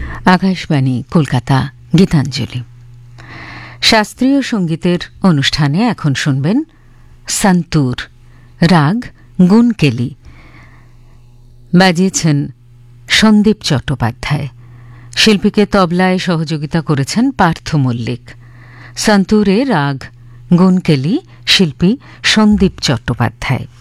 আকাশবাণী কলকাতা গীতাঞ্জলি। শাস্ত্রীয় সঙ্গীতের অনুষ্ঠানে এখন শুনবেন সন্তুর, রাগ গুনকেলি। বাজিয়েছেন সন্দীপ চট্টোপাধ্যায়। শিল্পীকে তবলায় সহযোগিতা করেছেন পার্থ মল্লিক। সন্তুরে রাগ গুনকেলি, শিল্পী সন্দীপ চট্টোপাধ্যায়।